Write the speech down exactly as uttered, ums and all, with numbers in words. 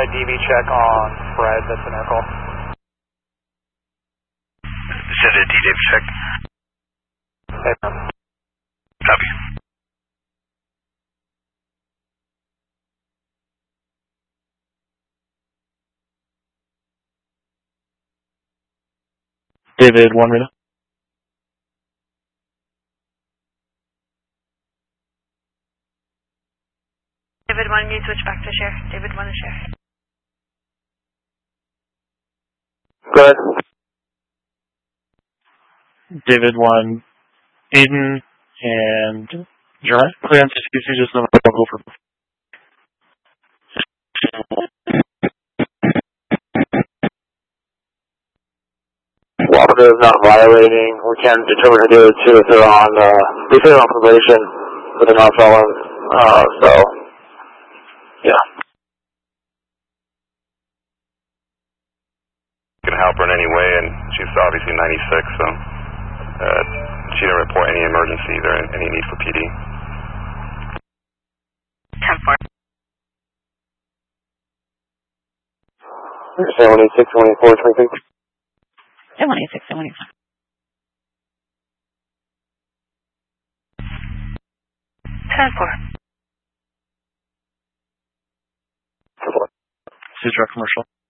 D B check on Fred, that's an air call. Send a D D check. Hey, man. Copy. David, one minute. David one, you switch back to share. David one to share. Good. David one, Aiden and Jeremiah. Clear on C C C, just let me go for. Cooperative is not violating. We can determine who the two if they're on, uh, they say they're on probation, but they're not felons, uh, so, yeah. Can help her in any way, and she's obviously ninety-six, so uh, she didn't report any emergencies or any need for P D. ten four. seven eight six, one eight four, twenty-six. seven eight six, seven eight four. ten four. This is direct commercial.